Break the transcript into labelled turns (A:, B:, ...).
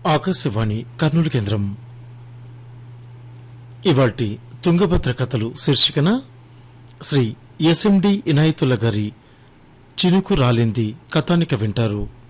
A: ఆకాశవాణి కర్నూలు కేంద్రం. ఇవాల్టి తుంగభద్ర కథలు శీర్షికన శ్రీ ఎస్ఎండి ఇనాయతుల్లా గారి చినుకు రాలింది కథానిక వింటారు.